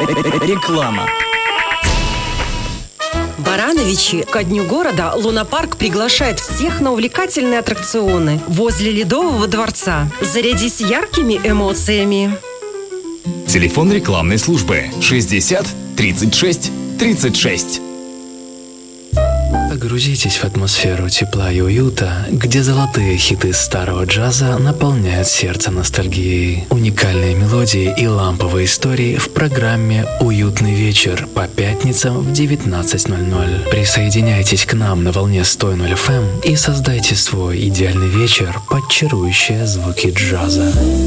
Реклама. Барановичи ко дню города Лунапарк приглашает всех на увлекательные аттракционы возле Ледового дворца. Зарядись яркими эмоциями. Телефон рекламной службы 60 36 36. Погрузитесь в атмосферу тепла и уюта, где золотые хиты старого джаза наполняют сердце ностальгией. Уникальные мелодии и ламповые истории в программе «Уютный вечер» по пятницам в 19:00. Присоединяйтесь к нам на волне 100.0 FM и создайте свой идеальный вечер под чарующие звуки джаза.